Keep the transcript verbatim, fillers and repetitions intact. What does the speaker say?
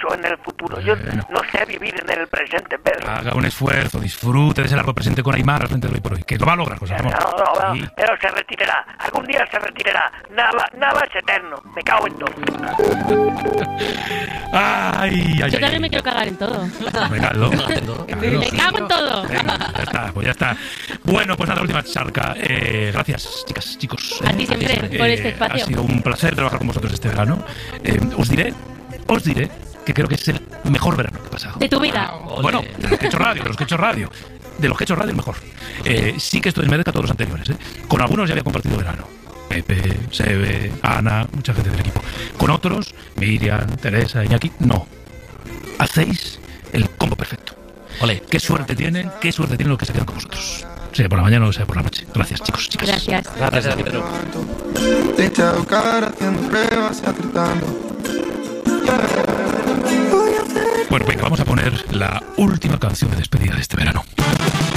pienso en el futuro. Yo Bueno. no sé vivir en el presente, Pedro. Haga un esfuerzo, disfrute de ese largo presente con Aymar al frente de hoy por hoy. Que lo va a lograr, José No, Ramón. no, no, Sí. pero se retirará. Algún día se retirará. Nada, nada es eterno. Me cago en todo. Ay, ay, Yo ay. también me quiero cagar en todo. Venga, hazlo. Me cago en todo. Venga, ya está, pues ya está. Bueno, pues nada, última charca. Eh, gracias, chicas, chicos. A ti siempre, por este espacio. Ha sido un placer trabajar con vosotros este verano. Eh, os diré, os diré que creo que es el mejor verano que he pasado. De tu vida. Bueno, de los que he hecho radio, de los que he hecho radio. De los que he hecho radio, el mejor. Eh, sí que esto desmerezca a todos los anteriores. ¿eh? Con algunos ya había compartido verano. Pepe, Sebe, Ana, mucha gente del equipo. Con otros, Miriam, Teresa, Iñaki, no. Hacéis el combo perfecto. Ole. Qué suerte tienen, qué suerte tienen los que se quedan con vosotros. Sea por la mañana o sea por la noche. Gracias, chicos, chicas. Gracias. Gracias, Pedro. Te eché a buscar haciendo pruebas y acertando. Bueno, venga, vamos a poner la última canción de despedida de este verano.